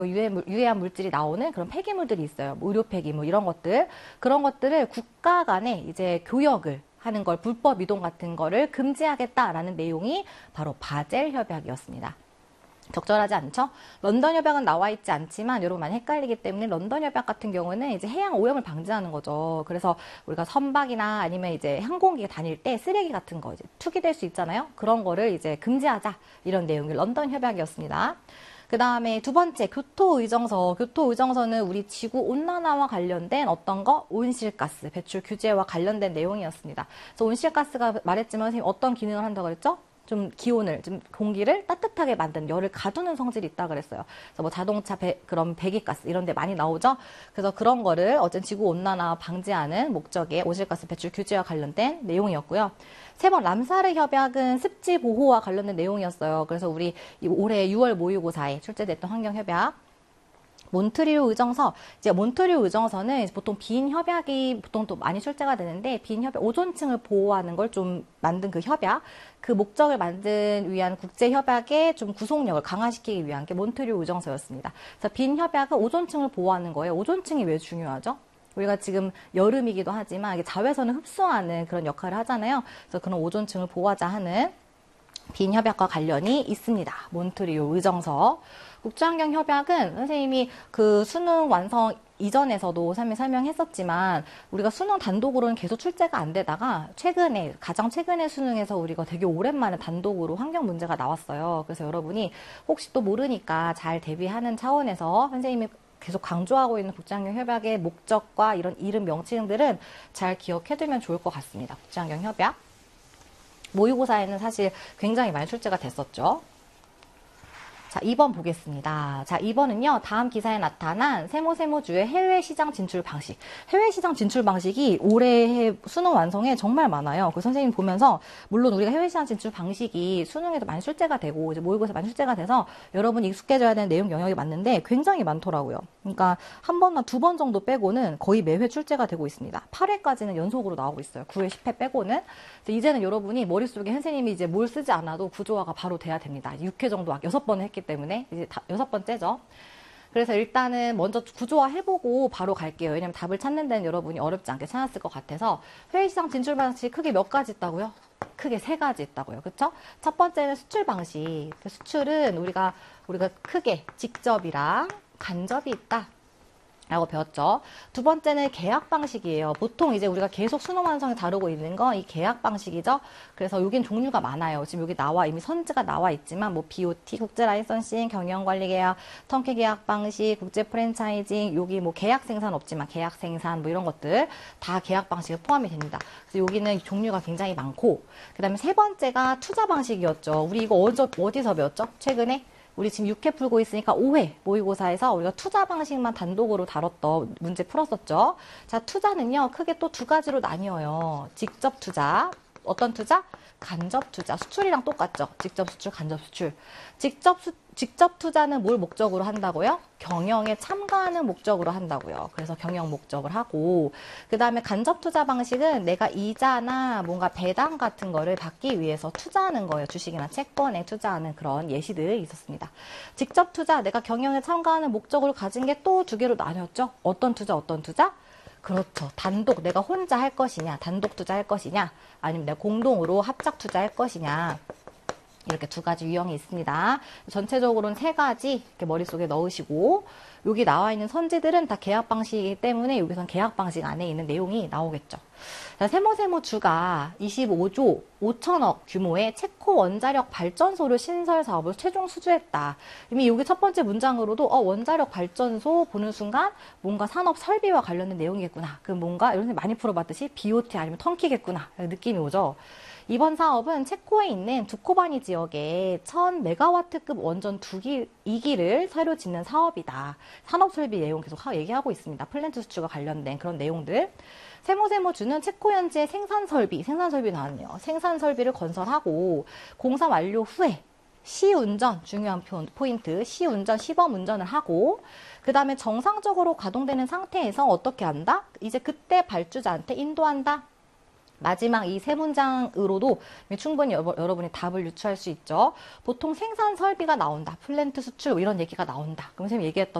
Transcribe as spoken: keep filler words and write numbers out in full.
유해, 유해한 물질이 나오는 그런 폐기물들이 있어요. 의료 폐기물 이런 것들. 그런 것들을 국가 간에 이제 교역을 하는 걸 불법 이동 같은 거를 금지하겠다라는 내용이 바로 바젤 협약이었습니다. 적절하지 않죠? 런던 협약은 나와 있지 않지만 여러분 많이 헷갈리기 때문에 런던 협약 같은 경우는 이제 해양 오염을 방지하는 거죠. 그래서 우리가 선박이나 아니면 이제 항공기 다닐 때 쓰레기 같은 거 이제 투기될 수 있잖아요. 그런 거를 이제 금지하자 이런 내용이 런던 협약이었습니다. 그 다음에 두 번째 교토의정서. 교토의정서는 우리 지구 온난화와 관련된 어떤 거? 온실가스 배출 규제와 관련된 내용이었습니다. 그래서 온실가스가 말했지만 선생님 어떤 기능을 한다고 그랬죠? 좀 기온을, 좀 공기를 따뜻하게 만드는 열을 가두는 성질이 있다 그랬어요. 그래서 뭐 자동차 배, 그런 배기가스 이런 데 많이 나오죠. 그래서 그런 거를 어쨌든 지구 온난화 방지하는 목적의 온실가스 배출 규제와 관련된 내용이었고요. 세 번 람사르 협약은 습지 보호와 관련된 내용이었어요. 그래서 우리 올해 유월 모의고사에 출제됐던 환경협약. 몬트리올 의정서, 이제 몬트리올 의정서는 보통 빈 협약이 보통 또 많이 출제가 되는데, 빈 협약, 오존층을 보호하는 걸 좀 만든 그 협약, 그 목적을 만든 위한 국제 협약의 좀 구속력을 강화시키기 위한 게 몬트리올 의정서였습니다. 그래서 빈 협약은 오존층을 보호하는 거예요. 오존층이 왜 중요하죠? 우리가 지금 여름이기도 하지만 이게 자외선을 흡수하는 그런 역할을 하잖아요. 그래서 그런 오존층을 보호하자 하는 빈 협약과 관련이 있습니다. 몬트리올 의정서. 국제환경협약은 선생님이 그 수능 완성 이전에서도 설명했었지만 우리가 수능 단독으로는 계속 출제가 안 되다가 최근에 가장 최근의 수능에서 우리가 되게 오랜만에 단독으로 환경 문제가 나왔어요. 그래서 여러분이 혹시 또 모르니까 잘 대비하는 차원에서 선생님이 계속 강조하고 있는 국제환경협약의 목적과 이런 이름 명칭들은 잘 기억해두면 좋을 것 같습니다. 국제환경협약. 모의고사에는 사실 굉장히 많이 출제가 됐었죠. 자, 이 번 보겠습니다. 자, 이 번은요, 다음 기사에 나타난 세모세모주의 해외 시장 진출 방식. 해외 시장 진출 방식이 올해 수능 완성에 정말 많아요. 그 선생님 보면서, 물론 우리가 해외 시장 진출 방식이 수능에도 많이 출제가 되고, 이제 모의고사에 많이 출제가 돼서 여러분이 익숙해져야 되는 내용 영역이 맞는데 굉장히 많더라고요. 그러니까 한 번이나 두 번 정도 빼고는 거의 매회 출제가 되고 있습니다. 팔 회까지는 연속으로 나오고 있어요. 구 회, 십 회 빼고는. 이제는 여러분이 머릿속에 선생님이 이제 뭘 쓰지 않아도 구조화가 바로 돼야 됩니다. 육 회 정도 여섯 번을 했기 때문에 이제 다, 여섯 번째죠. 그래서 일단은 먼저 구조화 해보고 바로 갈게요. 왜냐면 답을 찾는 데는 여러분이 어렵지 않게 찾았을 것 같아서. 회의시장 진출 방식 크게 몇 가지 있다고요? 크게 세 가지 있다고요. 그쵸? 첫 번째는 수출 방식. 수출은 우리가 우리가 크게 직접이랑 간접이 있다 라고 배웠죠. 두 번째는 계약 방식이에요. 보통 이제 우리가 계속 수능 완성에 다루고 있는 건 이 계약 방식이죠. 그래서 여긴 종류가 많아요. 지금 여기 나와 이미 선지가 나와 있지만 뭐 비오티, 국제 라이선싱, 경영 관리 계약, 턴키 계약 방식, 국제 프랜차이징, 여기 뭐 계약 생산 없지만 계약 생산 뭐 이런 것들 다 계약 방식에 포함이 됩니다. 그래서 여기는 종류가 굉장히 많고, 그다음에 세 번째가 투자 방식이었죠. 우리 이거 어디서 어디서 배웠죠? 최근에? 우리 지금 육 회 풀고 있으니까 오 회 모의고사에서 우리가 투자 방식만 단독으로 다뤘던 문제 풀었었죠. 자, 투자는요, 크게 또 두 가지로 나뉘어요. 직접 투자, 어떤 투자? 간접 투자. 수출이랑 똑같죠. 직접 수출, 간접 수출. 직접 수, 직접 투자는 뭘 목적으로 한다고요? 경영에 참가하는 목적으로 한다고요. 그래서 경영 목적을 하고, 그 다음에 간접 투자 방식은 내가 이자나 뭔가 배당 같은 거를 받기 위해서 투자하는 거예요. 주식이나 채권에 투자하는 그런 예시들이 있었습니다. 직접 투자, 내가 경영에 참가하는 목적을 가진 게 또 두 개로 나뉘었죠. 어떤 투자, 어떤 투자? 그렇죠. 단독, 내가 혼자 할 것이냐, 단독 투자할 것이냐, 아니면 내가 공동으로 합작 투자할 것이냐. 이렇게 두 가지 유형이 있습니다. 전체적으로는 세 가지 이렇게 머릿속에 넣으시고, 여기 나와 있는 선지들은 다 계약 방식이기 때문에 여기선 계약 방식 안에 있는 내용이 나오겠죠. 자, 세모세모주가 이십오조 오천억 규모의 체코 원자력 발전소를 신설 사업을 최종 수주했다. 이미 여기 첫 번째 문장으로도 어, 원자력 발전소 보는 순간 뭔가 산업 설비와 관련된 내용이겠구나. 그 뭔가 이런 데 많이 풀어봤듯이 비오티 아니면 턴키겠구나. 느낌이 오죠. 이번 사업은 체코에 있는 두코바니 지역에 천 메가와트급 원전 두 기, 이 기를 새로 짓는 사업이다. 산업설비 내용 계속 얘기하고 있습니다. 플랜트 수출과 관련된 그런 내용들. 세모세모주는 체코 현지의 생산설비, 생산설비 나왔네요. 생산설비를 건설하고 공사 완료 후에 시운전, 중요한 포인트, 시운전, 시범운전을 하고, 그 다음에 정상적으로 가동되는 상태에서 어떻게 한다? 이제 그때 발주자한테 인도한다. 마지막 이 세 문장으로도 충분히 여러, 여러분이 답을 유추할 수 있죠. 보통 생산 설비가 나온다, 플랜트 수출 이런 얘기가 나온다. 그럼 선생님이 얘기했던